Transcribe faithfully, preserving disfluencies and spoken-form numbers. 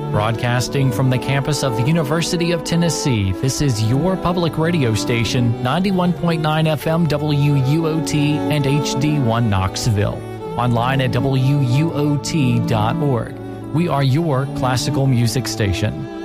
Broadcasting from the campus of the University of Tennessee, this is your public radio station, ninety-one point nine F M W U O T and H D one Knoxville. Online at W U O T dot org. We are your classical music station.